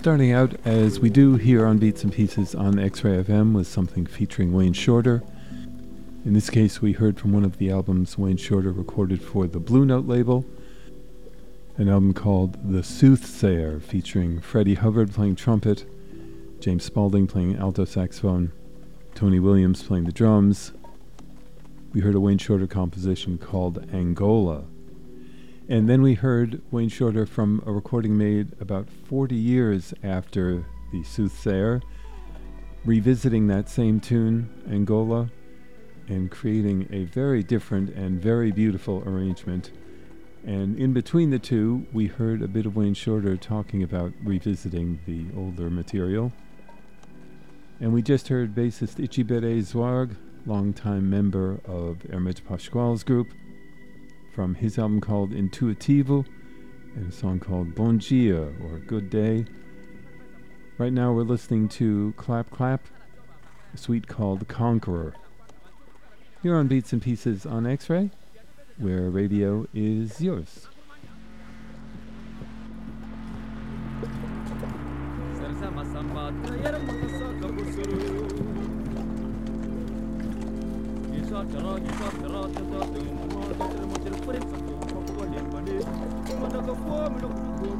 Starting out, as we do here on Beats and Pieces on X-Ray FM, with something featuring Wayne Shorter. In this case, we heard from one of the albums Wayne Shorter recorded for the Blue Note label, an album called The Soothsayer, featuring Freddie Hubbard playing trumpet, James Spaulding playing alto saxophone, Tony Williams playing the drums. We heard a Wayne Shorter composition called Angola. And then we heard Wayne Shorter from a recording made about 40 years after The Soothsayer, revisiting that same tune, Angola, and creating a very different and very beautiful arrangement. And in between the two, we heard a bit of Wayne Shorter talking about revisiting the older material. And we just heard bassist Ichibere Zwarg, longtime member of Hermeto Pascoal's group, from his album called Intuitivo, and a song called Bon Dia, or Good Day. Right now we're listening to Clap Clap, a suite called Conqueror. Here on Beats and Pieces on X-Ray, where radio is yours.